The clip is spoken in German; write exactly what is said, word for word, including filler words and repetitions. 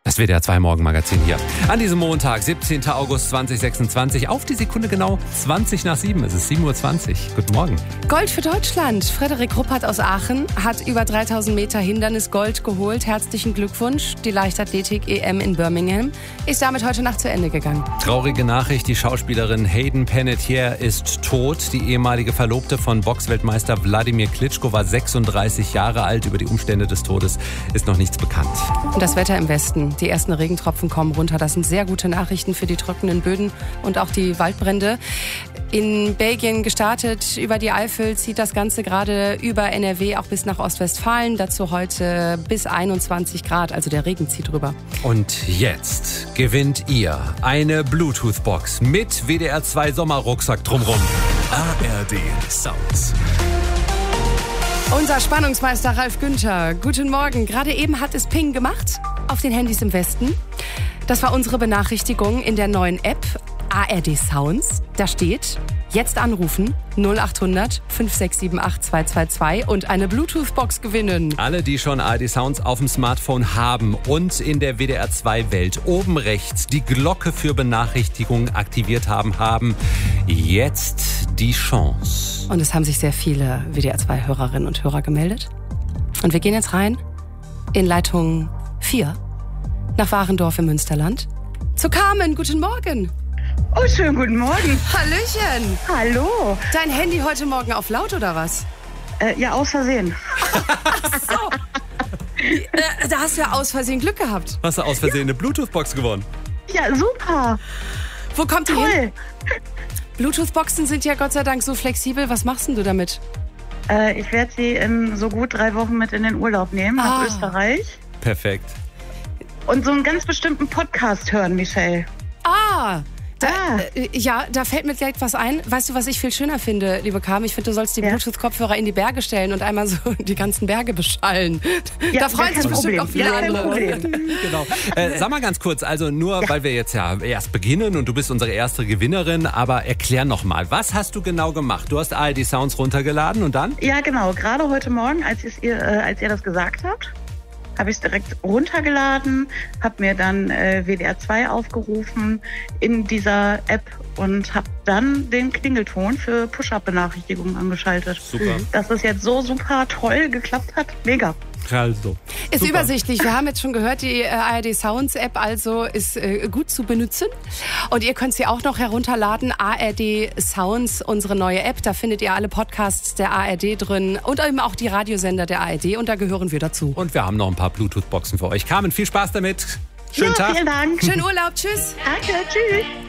Das W D R zwei Morgenmagazin hier. An diesem Montag, siebzehnten August zweitausendsechsundzwanzig, auf die Sekunde genau zwanzig nach sieben. Es ist sieben Uhr zwanzig. Guten Morgen. Gold für Deutschland. Frederik Ruppert aus Aachen hat über dreitausend Meter Hindernisgold geholt. Herzlichen Glückwunsch. Die Leichtathletik-E M in Birmingham ist damit heute Nacht zu Ende gegangen. Traurige Nachricht, die Schauspielerin Hayden Panettiere ist tot. Die ehemalige Verlobte von Boxweltmeister Wladimir Klitschko war sechsunddreißig Jahre alt. Über die Umstände des Todes ist noch nichts bekannt. Und das Wetter im Westen. Die ersten Regentropfen kommen runter. Das sind sehr gute Nachrichten für die trockenen Böden und auch die Waldbrände. In Belgien gestartet, über die Eifel zieht das Ganze gerade über N R W auch bis nach Ostwestfalen. Dazu heute bis einundzwanzig Grad, also der Regen zieht rüber. Und jetzt gewinnt ihr eine Bluetooth-Box mit W D R zwei Sommerrucksack drumrum. A R D Sounds. Unser Spannungsmeister Ralf Günther, guten Morgen. Gerade eben hat es Ping gemacht auf den Handys im Westen. Das war unsere Benachrichtigung in der neuen App A R D Sounds. Da steht, jetzt anrufen null acht hundert fünf sechs sieben acht zwei zwei zwei und eine Bluetooth-Box gewinnen. Alle, die schon A R D Sounds auf dem Smartphone haben und in der W D R zwei Welt oben rechts die Glocke für Benachrichtigungen aktiviert haben, haben jetzt die Chance. Und es haben sich sehr viele W D R zwei Hörerinnen und Hörer gemeldet. Und wir gehen jetzt rein in Leitung vier nach Warendorf im Münsterland. Zu Carmen, guten Morgen. Oh, schönen guten Morgen. Hallöchen. Hallo. Dein Handy heute Morgen auf laut oder was? Äh, ja, aus Versehen. Ach so. äh, da hast du ja aus Versehen Glück gehabt. Hast du aus Versehen eine Bluetooth-Box gewonnen? Ja, super. Wo kommt die Toll. hin? Bluetooth-Boxen sind ja Gott sei Dank so flexibel. Was machst denn du damit? Äh, ich werde sie in so gut drei Wochen mit in den Urlaub nehmen, Ah. nach Österreich. Perfekt. Und so einen ganz bestimmten Podcast hören, Michelle. Ah, da, Ah. Äh, ja, da fällt mir gleich was ein. Weißt du, was ich viel schöner finde, liebe Carmen? Ich finde, du sollst die Ja. Bluetooth-Kopfhörer in die Berge stellen und einmal so die ganzen Berge beschallen. Ja, da freuen kein sich bestimmt Problem. auch viele Ja, kein andere. Problem. Genau. Äh, sag mal ganz kurz, also nur Ja. weil wir jetzt ja erst beginnen und du bist unsere erste Gewinnerin, aber erklär noch mal, was hast du genau gemacht? Du hast A R D Sounds runtergeladen und dann? Ja, genau. Gerade heute Morgen, als, ihr, äh, als ihr das gesagt habt, habe ich es direkt runtergeladen, habe mir dann äh, W D R zwei aufgerufen in dieser App und habe dann den Klingelton für Push-Up-Benachrichtigungen angeschaltet. Super. Dass das jetzt so super toll geklappt hat, mega. Also. Ist Super. übersichtlich. Wir haben jetzt schon gehört, die äh, A R D Sounds App also ist äh, gut zu benutzen. Und ihr könnt sie auch noch herunterladen. A R D Sounds, unsere neue App. Da findet ihr alle Podcasts der A R D drin und eben auch die Radiosender der A R D. Und da gehören wir dazu. Und wir haben noch ein paar Bluetooth-Boxen für euch. Carmen, viel Spaß damit. Schönen ja, Tag. vielen Dank. Schönen Urlaub. Tschüss. Danke, tschüss.